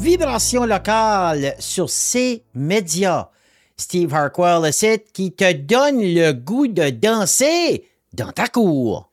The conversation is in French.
Vibration locale sur ces médias. Steve Harquell, le site qui te donne le goût de danser dans ta cour.